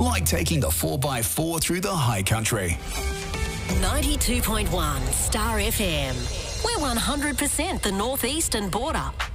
like taking the 4x4 through the high country. 92.1 Star FM. We're 100% the northeastern border.